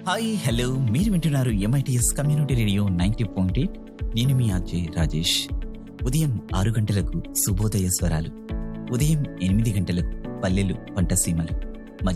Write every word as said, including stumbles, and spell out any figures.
Hi hello మీరు వింటున్నారు MITS community radio ninety point eight. నేను మీ అజయ్ రాజేష్. ఉదయం ఆరు గంటలకు శుభోదయ స్వరాలు, ఉదయం ఎనిమిది గంటలకు పల్లెలు పంటసీమలు,